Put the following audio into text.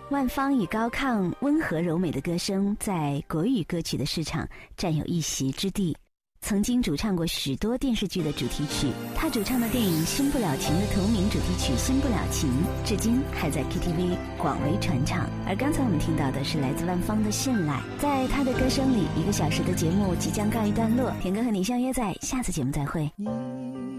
万芳以高亢、温和柔美的歌声，在国语歌曲的市场占有一席之地。曾经主唱过许多电视剧的主题曲，他主唱的电影《新不了情》的同名主题曲《新不了情》，至今还在 KTV 广为传唱。而刚才我们听到的是来自万芳的《信赖》。在他的歌声里，1个小时的节目即将告一段落，田哥和你相约在下次节目再会。